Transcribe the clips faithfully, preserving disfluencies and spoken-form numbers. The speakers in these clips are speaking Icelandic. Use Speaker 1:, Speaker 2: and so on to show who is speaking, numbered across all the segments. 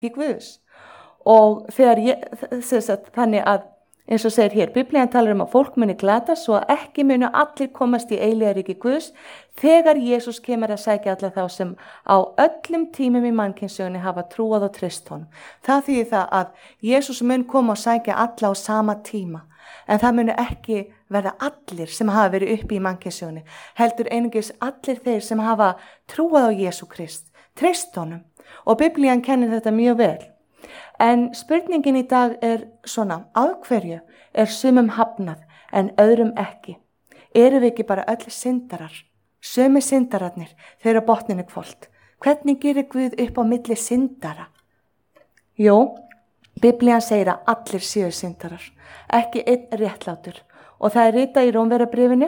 Speaker 1: í Guðs. Og þegar ég, þess að þannig að eins og segir hér, Biblían talar um að fólk muni glatast svo að ekki munu allir komast í eilífðaríki Guðs þegar Jesús kemur að sækja alla þá sem á öllum tímum í mannkynssögunni hafa trúað og treyst honum. Það þýðir það að Jesús mun koma og sækja alla á sama tíma, en það munu ekki verða allir sem hafa verið uppi í mannkynssögunni, heldur einungis allir þeir sem hafa trúað á Jesú Krist, treyst honum, og Biblían kennir þetta mjög vel. En spurningin í dag er svona, af hverju er sumum hafnað en öðrum ekki? Erum við ekki bara öll syndarar? Sumi syndararnir, þeir eru á botninu hvolft. Hvernig gerir Guð upp á milli syndara? Jú, Biblían segir að allir séu syndarar, ekki einn réttlátur. Og það er ritað í Rómverjabréfinu,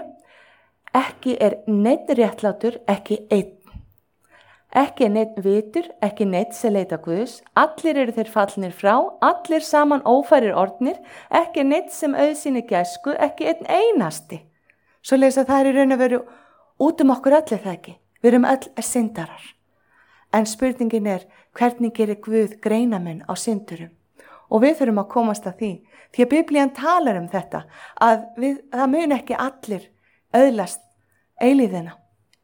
Speaker 1: ekki er neinn réttlátur, ekki einn. Ekki neitt vitur, ekki neitt sem leita Guðs, allir eru þeir fallnir frá, allir saman ófærir orðnir, ekki neitt sem auðsýni gæsku, ekki einn einasti. Svo lesa það er í raun og veru út um okkur allir það ekki, við erum öll syndarar. En spurningin er, hvernig gerir Guð greinamenn á syndurum? Og við þurfum að komast að því, því að Biblían talar um þetta, að við, það mun ekki allir öðlast eilíðina.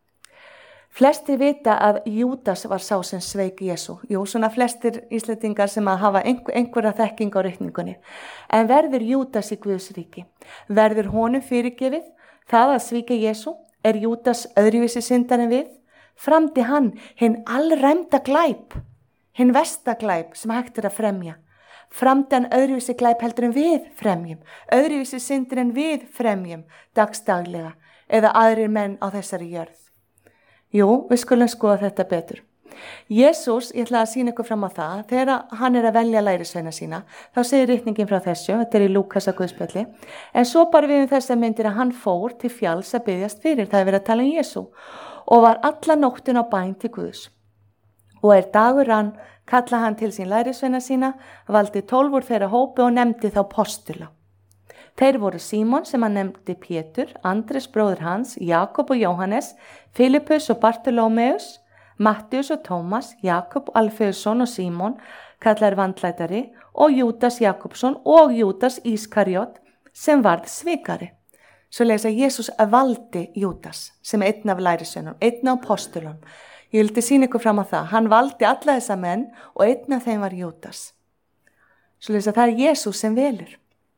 Speaker 1: Flestir vita að Júdas var sá sem sveik Jesú. Jú, svona flestir Íslendingar sem að hafa einhver, einhverja þekking á reikningunni. En verður Júdas í Guðs ríki? Verður honum fyrirgefið? Það að svíka Jesú? Er Júdas öðruvísi syndar en við? Framdi hann hinn allræmda glæp, hinn versta glæp sem hægt er að fremja. Framdi hann öðruvísi glæp heldur en við fremjum, öðruvísi syndir en við fremjum dagsdaglega eða aðrir menn á þessari jörð. Jú, við skulum skoða þetta betur. Jesús, ég ætla að sýna ykkur fram á það, þegar hann er að velja lærisveina sína, þá segir ritningin frá þessu, þetta er í Lúkasa Guðspjalli, en svo bara við um þessa myndir að hann fór til fjalls að biðjast fyrir, það er verið að tala um Jesú, og var alla nóttin á bæn til Guðs. Og er dagur rann, kalla hann til sín lærisveina sína, valdi tólfur þeirra hópi og nefndi þá postula. Þeir voru Símon sem hann nefndi Pétur, Andrés bróðir hans, Jakob og Jóhannes, Filippus og Bartolómeus, Mattius og Tómas, Jakob Alfeusson og Símon, kallar vandlætari, og Júdas Jakobsson og Júdas Ískarjót sem varð svikari. Svo lesa Jesús valdi Júdas sem einn af lærisveinum, einn af apostolum. Ég vildi sýna ykkur fram á það. Hann valdi alla þessa menn og einn af þeim var Júdas. Svo lesa það er Jesús sem velur.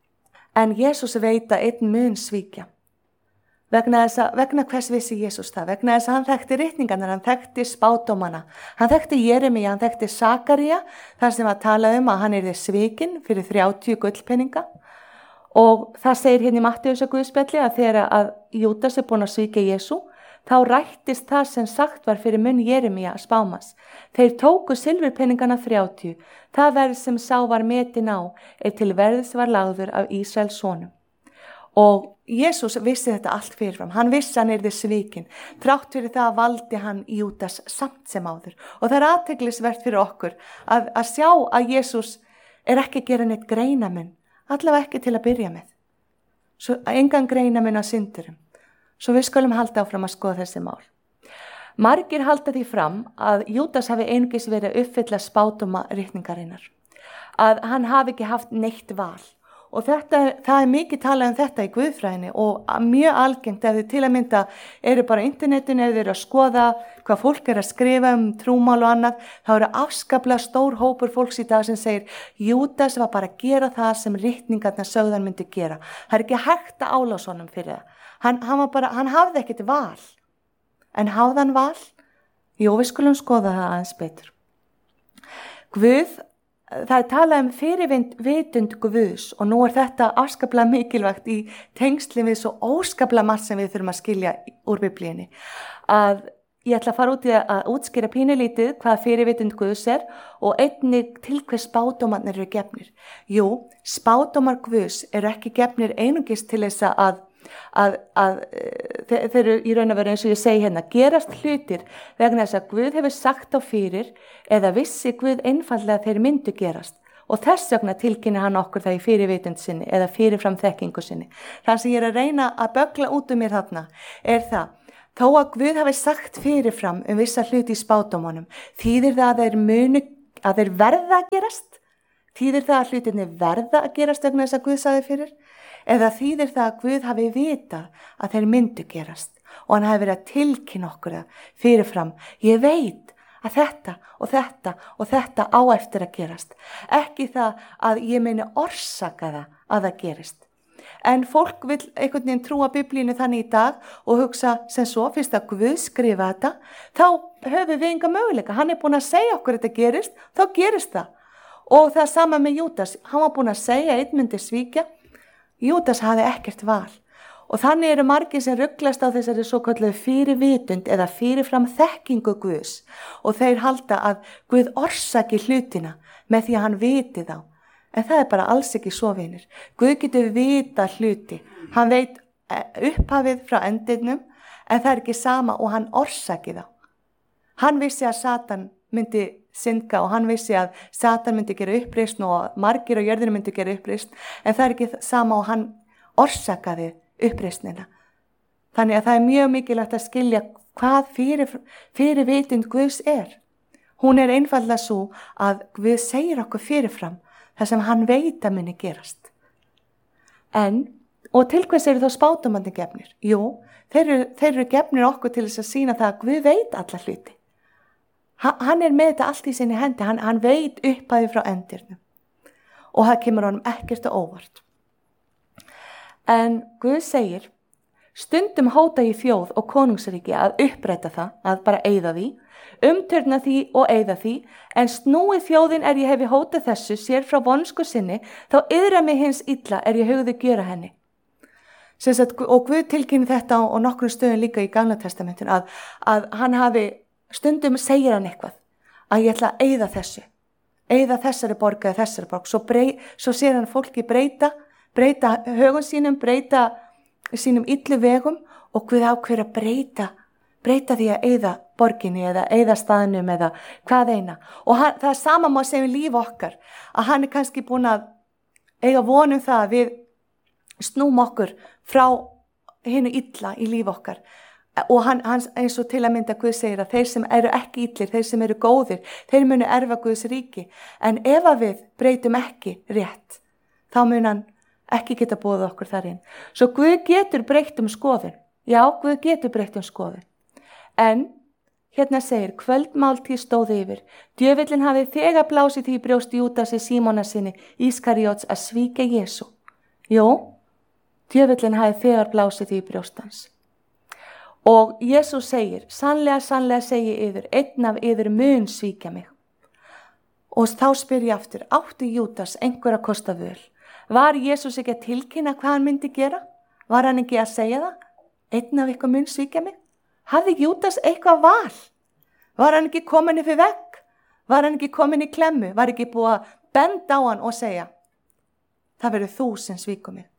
Speaker 1: En Jesús veit að einn mun svíkja. Vegna, þessa, vegna hvers vissi Jesús það? Vegna þess að hann þekkti ritningarnar, hann þekkti spádómana. Hann þekkti Jeremía, hann þekkti Sakaría, þar sem að tala um að hann yrði svikinn fyrir þrjátíu gullpeninga. Og það segir hérna í Matteusar Guðspjalli að þegar að Júdas er búin að svíkja Jesú, þá rættist það sem sagt var fyrir munn Jeremía spámas. Þeir tóku silfurpeningana þrjátíu. Það verð sem sá var metin á er til verðs var lagður af Ísraels sonum. Og Jesús vissi þetta allt fyrirfram. Hann vissi hann yrði svikinn. Þrátt fyrir það valdi hann Júdas samt sem áður. Og það er athyglisvert fyrir okkur að, að sjá að Jesús er ekki að gera neitt greinamun. Allavega ekki til að byrja með. Svo engan greinamun á syndurum. Svo við skulum halda áfram að skoða þessi mál. Margir halda því fram að Júdas hafi einungis verið að uppfylla spádóma ritningarinnar. Að hann hafi ekki haft neitt val. Og þetta, það er mikið talað um þetta í Guðfræðinni og mjög algengt ef þið til að mynda eru bara á internetinu eða eru að skoða hvað fólk er að skrifa um trúmál og annað, þá eru afskaplega stór hópur fólks í dag sem segir Júdas var bara að gera það sem ritningarnar sögðan myndi gera. Það er ekki hægt að álása honum fyrir það. Hann, hann, var bara, hann hafði ekkert val. En hafði hann val? Jú, við skulum skoða það aðeins betur. Guð, það er talað um fyrirvitund Guðs og nú er þetta afskaplega mikilvægt í tengsli við svo óskaplega margt sem við þurfum að skilja úr Biblíunni. Að ég ætla að fara út í að útskýra pínulítið hvað fyrirvitund Guðs er og einnig til hvers spádómarnir eru gefnir. Jú, spádómar Guðs eru ekki gefnir einungis til þess að að, að þeir eru í raun og veru eins og ég segi hérna gerast hlutir vegna þess að Guð hefur sagt á fyrir eða vissi Guð einfaldlega þeir myndu gerast og þess vegna tilkynir hann okkur það í fyrirvitund sinni eða fyrirfram þekkingu sinni. Það sem ég er að reyna að bögla út um mér þarna er það þó að Guð hafi sagt fyrirfram um vissa hluti í spádómunum þýðir það að þeir munu að þeir verða að gerast? Þýðir það að hlutinni verða að gerast vegna þess að Guð sagði fyrir? Eða þýðir það að Guð hafi vitað að þeir myndu gerast og hann hafi verið að tilkynna okkur það fyrirfram? Ég veit að þetta og þetta og þetta á eftir að gerast. Ekki það að ég meini orsaka það að það gerist. En fólk vil einhvern veginn trúa Biblínu þannig í dag og hugsa sem svo, fyrst að Guð skrifa þetta, þá höfum við enga möguleika. Hann er búin að segja okkur þetta gerist, þá gerist það. Og það sama með Júdas, hann var búin að segja einn myndi svíkja, Júdas hafði ekkert val. Og þannig eru margir sem rugglast á þessari svo kalluðu fyrirvitund eða fyrirfram þekkingu Guðs og þeir halda að Guð orsaki hlutina með því að hann viti þá. En það er bara alls ekki svo, vinir. Guð getur vita hluti. Hann veit upphafið frá endinum, en það er ekki sama og hann orsaki þá. Hann vissi að Satan myndi synga og hann vissi að Satan myndi gera uppreisn og margir á jörðinu myndi gera uppreisn, en það er ekki sama og hann orsakaði uppreisnina. Þannig að það er mjög mikilvægt að skilja hvað fyrir, fyrir vitund Guðs er. Hún er einfaldlega svo að Guð segir okkur fyrirfram það sem hann veit að muni gerast. En, og til hvers eru þá spátumandi gefnir? Jú, þeir eru, þeir eru gefnir okkur til þess að sína það að Guð veit alla hluti. Ha, hann er með þetta allt í sinni hendi, hann, hann veit upphæði frá endirnum. Og það kemur honum ekkert á óvart. En Guð segir, stundum hóta ég þjóð og konungsríki að uppræta það, að bara eyða því, umturna því og eyða því, en snúi þjóðin er ég hefi hótað þessu sér frá vonsku sinni, þá yðra mig hins illa er ég hugði gjöra henni. Sagt, og Guð tilkynni þetta á, á nokkrum stöðum líka í Gamla testamentinu, að, að hann hafi, stundum segir hann eitthvað, að ég ætla að eyða þessu, eyða þessari borg eða þessari borg, svo, brey, svo sér hann fólki breyta, breyta högum sínum, breyta sínum illu vegum og Guð ákveður að breyta, breyta því að eyða borginni eða eyða staðnum eða hvað eina. Og hann, það er sama má segja um líf okkar, að hann er kannski búin að eiga vonum það að við snúm okkur frá hinu illa í líf okkar. Og hann, hann eins og til að mynda Guð segir að þeir sem eru ekki illir, þeir sem eru góðir, þeir munu erfa Guðs ríki. En ef að við breytum ekki rétt, þá mun hann ekki geta boðið okkur þar inn. Svo Guð getur breytt um skoðun. Já, Guð getur breytt um skoðun. En hérna segir, kvöldmáltíð stóð yfir. Djöfullinn hafði þegar blásið því brjóst Júdasi Símona sinni Ískariots að svíkja Jesú. Jú, djöfullinn hafði þegar blásið því brjóst hans. Og Jesús segir, sannlega, sannlega segi yður, einn af yður mun svíkja mig. Og þá spyr ég aftur, átti Júdas einhver að kosta völ? Var Jesús ekki að tilkynna hvað hann myndi gera? Var hann ekki að segja það? Einn af ykkur mun svíkja mig? Hafði Júdas eitthvað val? Var hann ekki komin upp í vegg? Var hann ekki komin í klemmu? Var ekki búið að benda á hann og segja, það verður þú sem svíkur mig?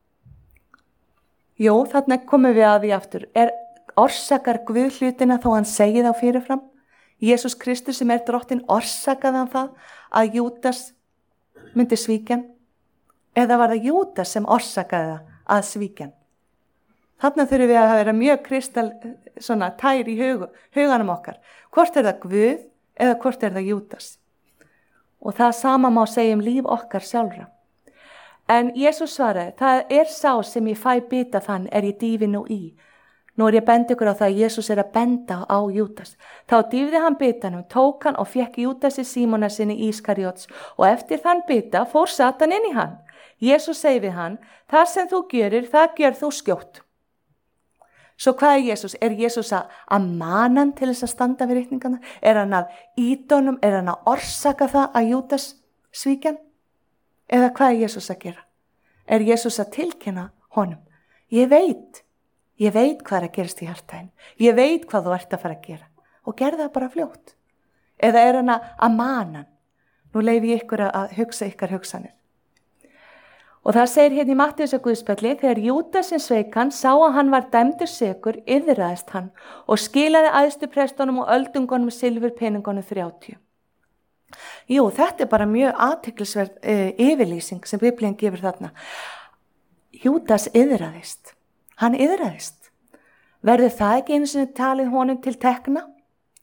Speaker 1: Jú, þarna komum við að því aftur. Er orsakar Guð hlutina þó hann segi þá fyrirfram? Jesús Kristus sem er drottinn, orsakaði hann það að Júdas myndi svíkja hann? Eða var það Júdas sem orsakaði það að svíkja hann? Þarna þurfum við að vera mjög kristal svona tær í hug, huganum okkar. Hvort er það Guð eða hvort er það Júdas? Og það sama má segja um líf okkar sjálfra. En Jesús svaraði, það er sá sem ég fæ bita þann er ég dýfi nú í. Nú er ég bendi ykkur á það að Jesús er að benda á Júdas. Þá dýfði hann bitanum, tók hann og fekk Júdasi Símona sinni Ískariots og eftir þann bita fór Satan inn í hann. Jesús segi við hann, það sem þú gerir, það gjör þú skjótt. Svo hvað er Jesús? Er Jesús að, að mana hann til þess að standa við reikningana? Er hann að ýta honum? Er hann að orsaka það að Júdas svíkja hann? Eða hvað er Jesús að gera? Er Jesús að tilkynna honum? Ég veit, ég veit hvað er að gerast í hjartæðinu. Ég veit hvað þú ert að fara að gera. Og gerð það bara fljótt. Eða er hann að, að mana hann? Nú leyfi ég ykkur að hugsa ykkar hugsanir. Og það segir hérna í Matteusar guðspjalli, þegar Júdasin sveik hann, sá að hann var dæmdur sekur, iðraðist hann og skilaði æðstu prestunum og öldungunum silfurpeningunum þrjátíu. Jú, þetta er bara mjög athyglisverð e, yfirlýsing sem Biblían gefur þarna. Júdas iðraðist. Hann iðraðist. Verður það ekki einu sinni talið honum til tekna?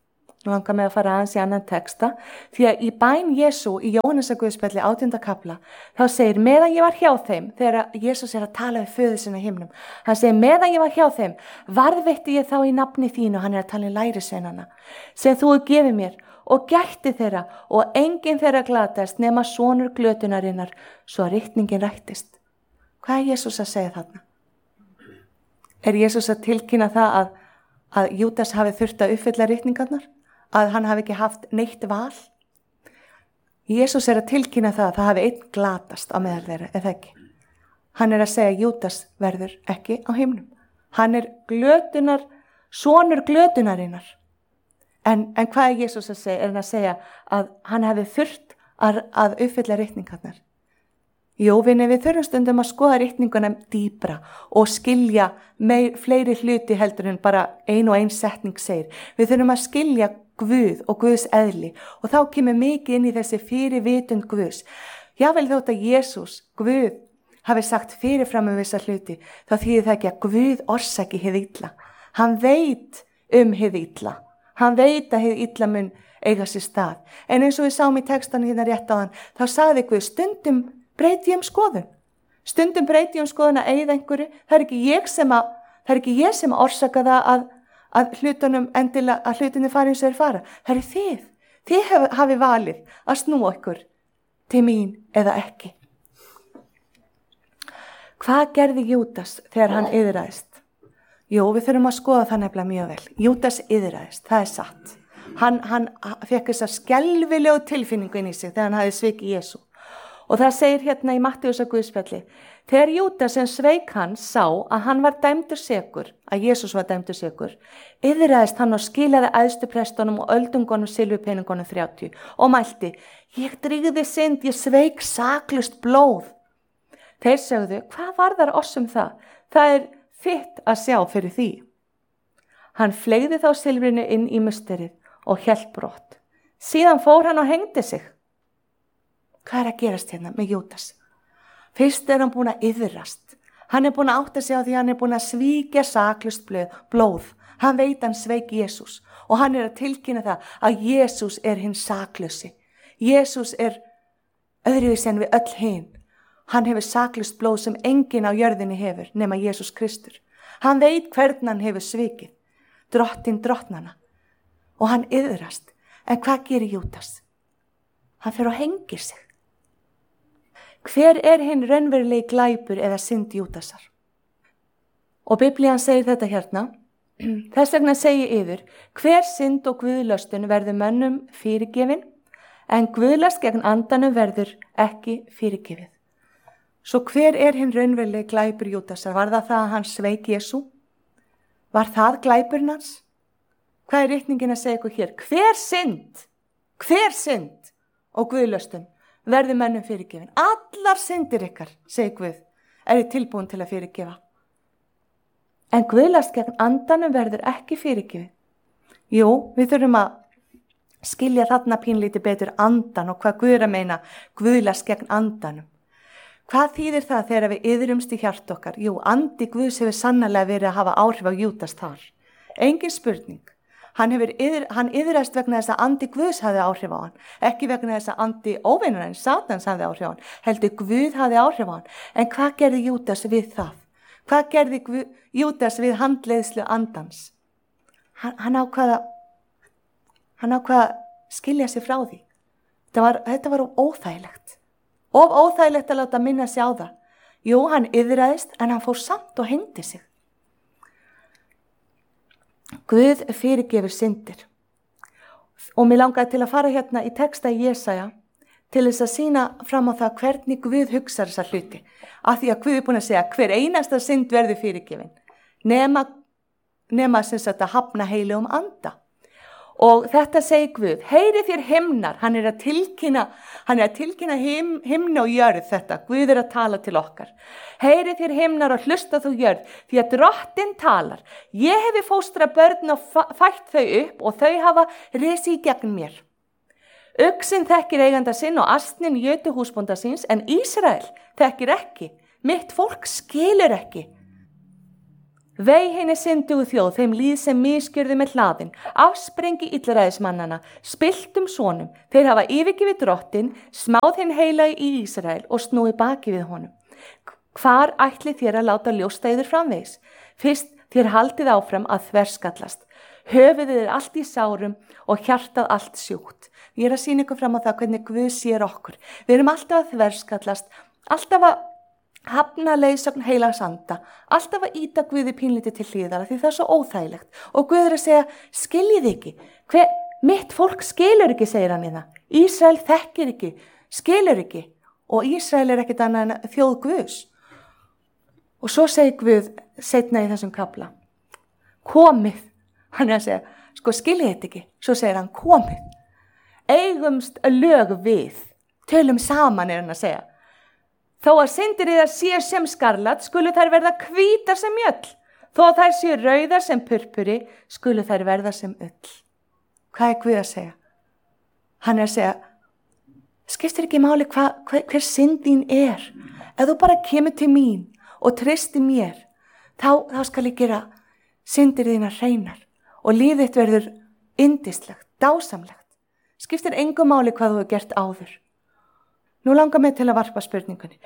Speaker 1: nú langar mig að fara aðeins í annan texta, því að í bæn Jesú í Jóhannesar Guðspjalli átjánda kafla, þá segir, meðan ég var hjá þeim, þegar Jesús er að tala við föður sinna í himnum, hann segir, meðan ég var hjá þeim, varðveitti ég þá í nafni þínu, hann er að tala um lærisveinana, sem þú hefur gefið mér, og gætti þeirra, og enginn þeirra glatast nema sonur glötunarinnar, svo að ritningin rættist. Hvað er Jesús að segja þarna? Er Jesús að tilkynna það að, að Júdas hafi þurft að uppfylla ritningarnar? Að hann hafi ekki haft neitt val? Jesús er að tilkynna það að það hafi einn glatast á meðal þeirra, eða ekki. Hann er að segja að Júdas verður ekki á himnum. Hann er glötunar, sonur glötunarinnar. En, en hvað er Jesús að segja? Er hann að segja að hann hafi þurft að, að uppfylla ritningarnar? Jú, vinni, við þurfum stundum að skoða ritninguna dýpra og skilja meir, fleiri hluti heldur en bara ein og ein setning segir. Við þurfum að skilja Guð og Guðs eðli og þá kemur mikið inn í þessi fyrirvitund Guðs. Jável þótt að Jesús, Guð, hafi sagt fyrirfram um þessa hluti, þá þýðir það ekki að Guð orsaki hið illa. Hann veit um hið illa. Hann veit að hið illa mun eiga sér stað. En eins og við sáum í textanu hérna rétt á hann, þá sagði Guð, stundum breyti ég um skoðun. Stundum breyti ég um skoðun að eigða einhverju. Það er ekki ég sem að, það er ekki ég sem að orsaka það að, að hlutunum endilega, að hlutunum fari eins og þeir fara. Það er þið. Þið hef, hafi valið að snúa ykkur til mín eða ekki. Hvað gerði Júdas þegar hann iðraðist? Jú, við þurfum að skoða það nefnilega mjög vel. Júdas iðraðist, það er satt. Hann, hann fekk þessa skelfilegu tilfinningu inn í sig þegar hann hafði svikið Jesú. Og það segir hérna í Mattheusar Guðspjalli, þegar Júdas sem sveik hann sá að hann var dæmdur sekur, að Jesús var dæmdur sekur, iðraðist hann og skilaði æðstu prestunum og öldungunum silfurpeningunum þrjátíu og mælti, ég drýgði synd, ég sveik saklaust blóð. Þeir sögðu, hvað varðar oss um það? Það er þitt að sjá fyrir því. Hann fleygði þá silfrinu inn í musterið og hélt brott. Síðan fór hann og hengdi sig. Hvað er að gerast hérna með Júdas? Fyrst er hann búin að iðrast. Hann er búin að átta sig á því hann er búin að svíkja saklaust blóð. Hann veit hann sveik Jesús og hann er að tilkynna það að Jesús er hinn saklausi. Jesús er öðruvísi en við öll hin. Hann hefur saklaust blóð sem enginn á jörðinni hefur nema Jesús Kristur. Hann veit hvern hann hefur svikið. Drottin drottnana. Og hann iðrast. En hvað gerir Júdas? Hann fer og hengir sig. Hver er hinn raunverulegi glæpur eða synd Júdasar? Og Biblían segir þetta hérna. Þess vegna segi yfir, hver synd og guðlöstun verður mönnum fyrirgefin, en guðlast gegn andanum verður ekki fyrirgefið. Svo hver er hinn raunverulegi glæpur Júdasar? Var það það að hann sveik Jesú? Var það glæpurinn hans? Hvað er ritningin að segja ykkur hér? Hver synd? Hver synd og guðlöstun verður mönnum fyrirgefin? Allar syndir ykkar, segir Guð, eru tilbúin til að fyrirgefa. En guðlast gegn andanum verður ekki fyrirgefin. Jú, við þurfum að skilja þarna pínlítið betur andan og hvað Guð er að meina guðlast gegn andanum. Hvað þýðir það þegar við iðrumst í hjart okkar? Jú, andi Guðs hefur sannarlega verið að hafa áhrif á Júdas þar. Engin spurning. Hann, yður, hann yðrast vegna þess að andi Guðs hafði áhrif á hann. Ekki vegna þess að andi óvinarins, Satans hafði áhrif á hann. Heldur Guð hafði áhrif á hann. En hvað gerði Júdas við það? Hvað gerði Guð, Júdas við handleiðslu andans? Hann, hann ákvaða hann ákvaða skilja sig frá því. Þetta var, þetta var óþægilegt. Of óþægilegt að láta minna sig á það. Jú, hann yðraðist en hann fór samt og hengdi sig. Guð fyrirgefur syndir. Og mér langaði til að fara hérna í texta í Jesaja til þess að sýna fram á það hvernig Guð hugsar þessa hluti. Af því að Guð er búin að segja hver einasta synd verður fyrirgefin. Nema, nema sem sagt að hafna heiligum anda. Og þetta segir Guð, heyri þér himnar, hann er að tilkynna, hann er að tilkynna him, himna og jörð þetta, Guð er að tala til okkar. Heyri þér himnar og hlusta þú jörð, því að drottin talar. Ég hefi fóstra börn og fætt þau upp og þau hafa risi í gegn mér. Uxinn þekkir eiganda sinn og astnin jötu húsbónda síns, en Ísrael þekkir ekki, mitt fólk skilur ekki. Vei henni syndugu þjóð, þeim líð sem misgjörðu með hlaðin, afsprengi illræðismannana, spilltum sonum, þeir hafa yfirgefið drottin, smáð hinn heilagi í Ísrael og snúið baki við honum. Hvar ætli þér að láta ljósta yður framvegis? Fyrst þér haldið áfram að þverskallast. Höfuðið er allt í sárum og hjartað allt sjúkt. Ég er að sýna ykkur fram á það hvernig Guð sér okkur. Við erum alltaf að þverskallast, alltaf að hafna leiðsögn heilags anda, alltaf að íta Guði pínlítið til hliðara því það er svo óþægilegt. Og Guð er að segja, skiljið ekki. Hver, mitt fólk skilur ekki, segir hann í það. Ísrael þekkir ekki, skilur ekki. Og Ísrael er ekkert annað en þjóð Guðs. Og svo segir Guð seinna í þessum kafla, komið. Hann er að segja, sko skiljið þetta ekki. Svo segir hann, komið. Eigumst lög við. Tölum saman, er hann að segja. Þó að syndir yðar séu sem skarlat, skulu þær verða hvítar sem mjöll. Þó að þær séu rauðar sem purpuri, skulu þær verða sem ull. Hvað er Guð að segja? Hann er að segja, skiptir ekki máli hva, hver, hver syndin er. Ef þú bara kemur til mín og treystir mér, þá, þá skal ég gera syndir þínar hreinar og lífið þitt verður yndislegt, dásamlegt. Skiptir engu máli hvað þú hefur gert áður. Nú langar mig til að varpa spurningunni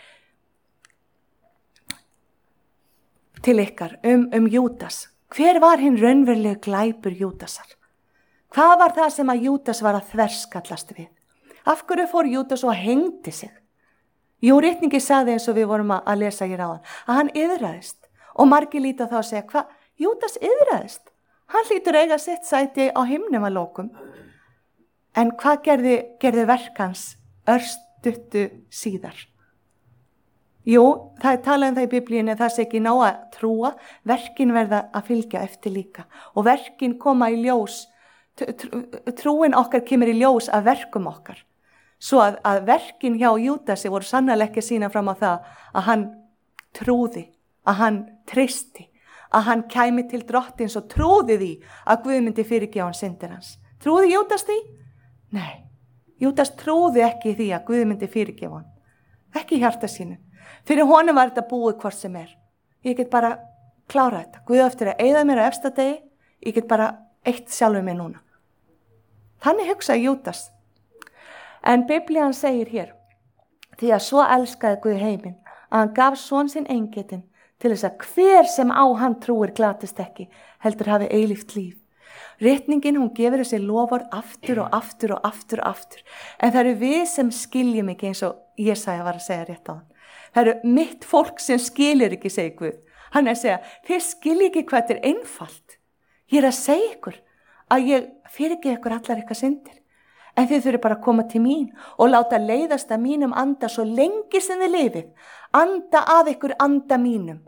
Speaker 1: til ykkar um, um Júdas. Hver var hinn raunveruleg glæpur Júdasar? Hvað var það sem að Júdas var að þverskallast við? Af hverju fór Júdas og hengdi sig? Jú, ritningi sagði eins og við vorum að, að lesa hér áðan, að hann iðraðist. Og margir líta þá að segja, hvað? Júdas iðraðist. Hann hlýtur eiga sitt sæti á himnum að lokum. En hvað gerði, gerði verk hans örst? Duttu síðar. Jú, það er talað um það í biblíunni, það sé ekki ná að trúa, verkin verða að fylgja eftir líka og verkin koma í ljós, trúin okkar kemur í ljós af verkum okkar, svo að, að verkin hjá Júdasi voru sannarlega ekki að sýna fram á það að hann trúði, að hann treysti, að hann kæmi til drottins og trúði því að Guð myndi fyrirgefa hann syndir hans. Trúði Júdas því? Nei. Júdas trúði ekki því að Guð myndi fyrirgefa hann. Ekki í hjarta sínu. Fyrir honum var þetta búið hvort sem er. Ég get bara klára þetta. Guð eftir að eyða mér á efsta degi, ég get bara eitt sjálfur mér núna. Þannig hugsaði Júdas. En Biblían segir hér, því að svo elskaði Guð heiminn, að hann gaf son sinn eingetinn til þess að hver sem á hann trúir glatist ekki, heldur hafi eilíft líf. Ritningin, hún gefur þessi loford aftur og aftur og aftur og aftur. En það eru við sem skiljum ekki eins og Jesaja var að segja rétt á hann. Það eru mitt fólk sem skilur ekki, segir Guð. Hann er að segja, þið skilji ekki hvað þetta er einfalt. Ég er að segja ykkur að ég fyrirgefi ykkur allar ykkar syndir. En þið þurfið bara að koma til mín og láta leiðast að mínum anda svo lengi sem þið lifið. Anda að ykkur anda mínum.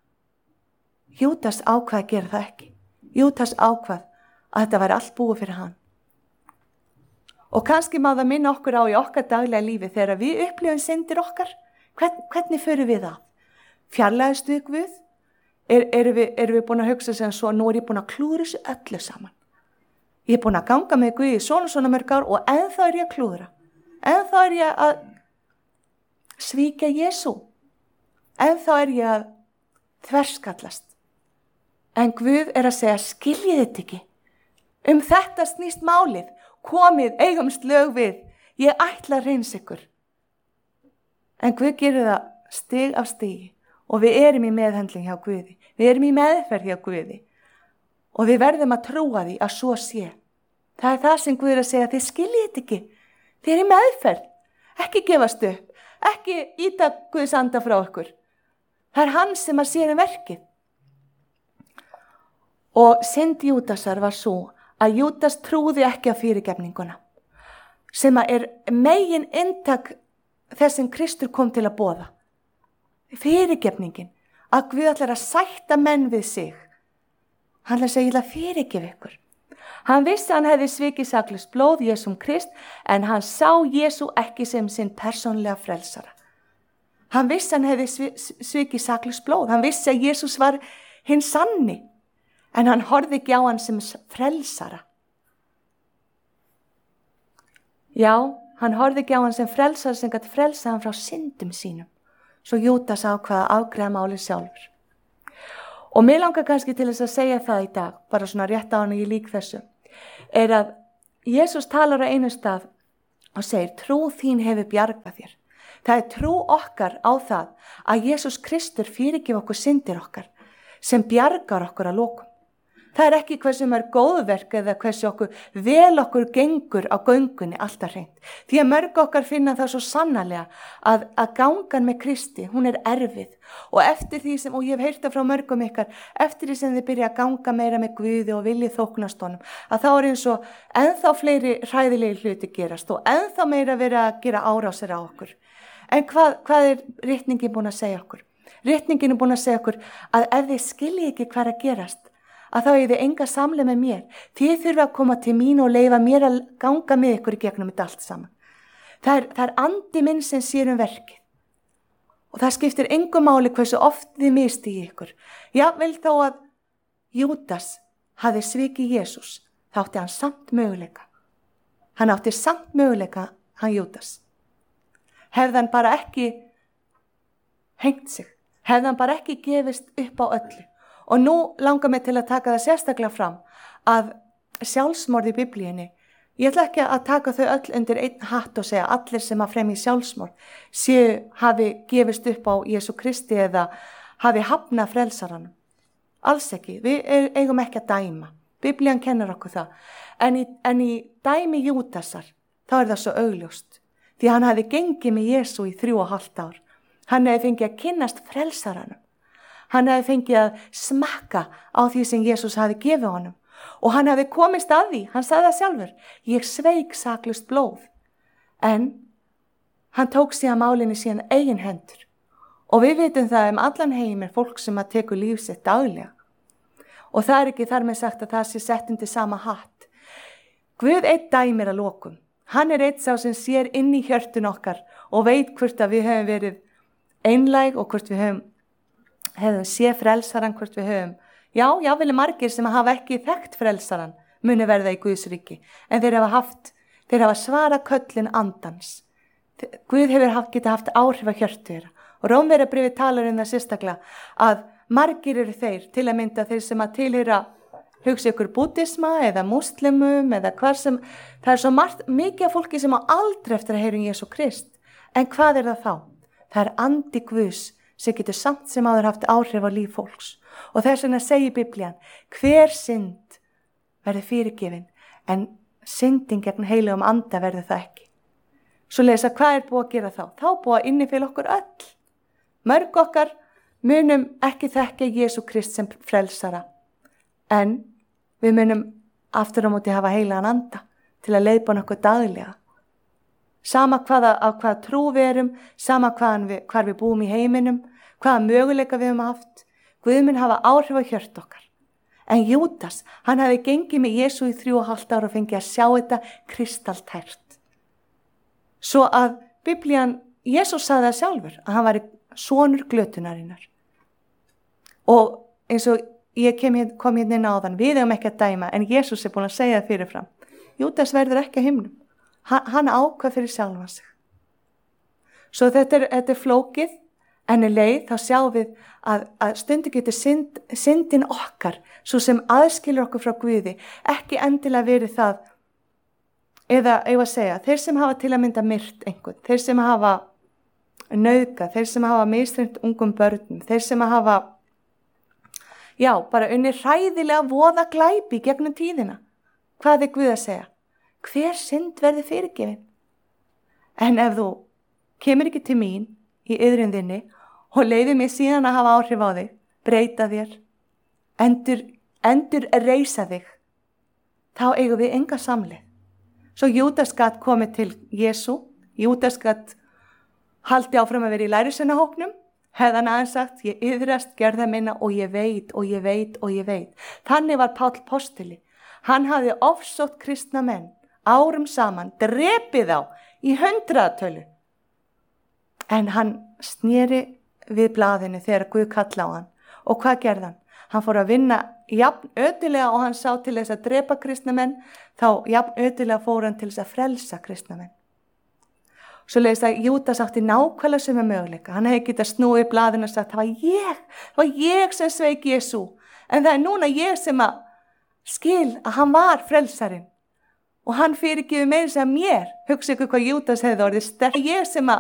Speaker 1: Júdas ákvað að gera það ekki. Júdas ákvað að þetta væri allt búið fyrir hann. Og kannski má það minna okkur á í okkar daglega lífi þegar við upplifum syndir okkar. Hvern, hvernig förum við það? Fjarlægast við Guð? Er, erum við, er við búin að hugsa sem svo, nú er ég búin að klúðra þessu öllu saman. Ég er búin að ganga með Guð í svona svona mörg ár og ennþá er ég að klúðra. Ennþá er ég að svíkja Jesú. Ennþá er ég að þverskallast. En Guð er að segja, skiljið þetta ekki. Um þetta snýst málið, komið, eigumst lög við, ég ætla að reyns ykkur. En Guð gerir það stig af stigi og við erum í meðhendling hjá Guði, við erum í meðferð hjá Guði og við verðum að trúa því að svo sé. Það er það sem Guð er að segja, þið skiljið þetta ekki, þið erum í meðferð, ekki gefast upp, ekki íta Guðs anda frá ykkur. Það er hann sem að sér um verkið. Og synd Júdasar var svo að Júdas trúði ekki á fyrirgefninguna, sem að er megin inntak þess sem Kristur kom til að boða. Fyrirgefningin, að Guð ætlar að sætta menn við sig. Hann ætlar að segja, ég ætla að fyrirgefa ykkur. Hann vissi að hann hefði svikið saklaust blóð Jesúm Krist, en hann sá Jesú ekki sem sinn persónlega frelsara. Hann vissi að hann hefði svikið saklaust blóð. Hann vissi að Jesús var hinn sanni. En hann horfði ekki á hann sem frelsara. Já, hann horfði ekki á hann sem frelsara sem gæti frelsa hann frá syndum sínum. Svo Júdas ákvað að afgreiða málið sjálfur. Og mér langar kannski til þess að segja það í dag, bara svona rétt á hann og ég lík þessu, er að Jesús talar á einu stað og segir, trú þín hefur bjargað þér. Það er trú okkar á það að Jesús Kristur fyrirgef okkur syndir okkar sem bjargar okkur að lokum. Það er ekki hversu mörg góðverk eða hversu okkur vel okkur gengur á göngunni alltaf hreint. Því að mörg okkar finna það svo sannarlega að, að gangan með Kristi, hún er erfið. Og eftir því sem, og ég hef heyrt það frá mörgum ykkar, eftir því sem þið byrja að ganga meira með Guði og viljið þóknast honum, að þá er eins og ennþá fleiri hræðilegi hluti gerast og ennþá meira verið að gera árásir á okkur. En hvað, hvað er ritningin búin að segja okkur? Ritningin er búin að segja okkur að ef þið skiljið ekki hvað er að gerast, að þá er þið enga samleið með mér. Þið þurfa að koma til mín og leyfa mér að ganga með ykkur í gegnum þetta allt saman. Það er, það er andi minn sem sér um verkið. Og það skiptir engu máli hversu oft þið misti í ykkur. Jafnvel þó að Júdas hafi svikið Jesús, þá átti hann samt möguleika. Hann átti samt möguleika, hann Júdas. Hefði hann bara ekki hengt sig. Hefði hann bara ekki gefist upp á öllu. Og nú langar mig til að taka það sérstaklega fram að sjálfsmorð í Biblíunni, ég ætla ekki að taka þau öll undir einn hatt og segja allir sem að fremja sjálfsmorð séu hafi gefist upp á Jesú Kristi eða hafi hafnað frelsaranum. Alls ekki, við eigum ekki að dæma. Biblían kennir okkur það. En í, en í dæmi Júdasar, þá er það svo augljóst. Því hann hafi gengið með Jesú í þrjú og hálft ár. Hann hefði fengið að kynnast frelsaranum. Hann hefði fengið að smakka á því sem Jesús hafi gefið honum. Og hann hefði komist að því, hann sagði það sjálfur, ég sveik saklaust blóð. En hann tók síðan málinni síðan eigin hendur. Og við vitum það um allan heim er fólk sem að tekur líf sitt daglega. Og það er ekki þar með sagt að það sé sett undir sama hatt. Guð einn dæmir að lokum. Hann er einn sá sem sér inn í hjörtun okkar og veit hvort að við höfum verið einlæg og hvort við höfum hefðum sé frelsaran, hvort við höfum. Já, já, vilja margir sem hafa ekki þekkt frelsaran muni verða í Guðs ríki. En þeir hafa haft, þeir hafa svara köllin andans. Guð hefur haft, geta haft áhrif að hjörtu þeirra. Og Rómverjabréfið talar um það sérstaklega að margir eru þeir, til að mynda þeir sem að tilheyra hugsa ykkur búddisma eða múslimum eða hvar sem, það er svo margt, mikið af fólki sem á aldrei eftir að heyra um Jesú Krist. En hvað er það þá? Það er andi Guðs sem getur samt sem áður haft áhrif á líf fólks. Og þess vegna segir Biblían, hver synd verður fyrirgefin, en syndin gegn heilugum anda verður það ekki. Svo lesa, hvað er búið að gera þá? Þá búið að innifela okkur öll. Mörg okkar munum ekki þekka Jesú Krist sem frelsara, en við munum aftur á móti hafa heilagan anda til að leiðbana okkur daglega. Sama hvaða, af hvaða trú við erum, sama við, hvar við búum í heiminum, hvaða möguleika við höfum haft, Guð mun hafa áhrif á hjört okkar. En Júdas, hann hafi gengið með Jesú í þrjú og hálft ára og fengið að sjá þetta kristaltært. Svo að Biblían, Jesús sagði það sjálfur, að hann var sonur glötunarinnar. Og eins og ég kem, kom hérna inn á þann, við höfum ekki að dæma, en Jesús er búin að segja það fyrirfram. Júdas verður ekki að himnum. Hann ákvað fyrir sjálfan sig. Svo þetta er, þetta er flókið, en í leið þá sjáum við að, að stundu getur synd, syndin okkar, svo sem aðskilur okkur frá Guði, ekki endilega verið það, eða ég að segja, þeir sem hafa til að mynda myrt einhvern, þeir sem hafa nauðgað, þeir sem hafa misþyrmt ungum börnum, þeir sem hafa, já, bara unni hræðilega voða glæpi gegnum tíðina. Hvað er Guð að segja? Hver synd verði fyrirgefin? En ef þú kemur ekki til mín í iðrun þinni og leyfir mig síðan að hafa áhrif á þig, breyta þér, endur, endur reisa þig, þá eigum við enga samleið. Svo Júdas gat komið til Jesú, Júdas gat haldi áfram að vera í lærisveinahópnum, hefði hann aðeins sagt, ég iðrast gerða minna og ég veit og ég veit og ég veit. Þannig var Páll postuli. Hann hafði ofsótt kristna menn árum saman, drepið á í hundraðatölu. En hann sneri við blaðinu þegar Guð kalla á hann. Og hvað gerði hann? Hann fór að vinna jafn ötulega og hann sá til þess að drepa kristna menn, þá jafn ötulega fór hann til þess að frelsa kristna menn. Svo leiðist að Júdas átti nákvæmlega sem er möguleika. Hann hefði getað snúið blaðinu og sagt, það var ég, það var ég sem sveik Jesú. En það er núna ég sem að skil að hann var frelsarinn. Og hann fyrirgefur meira sem mér. Hugsa ykkur hvað Júdas hefði orðið sterk. Ég sem að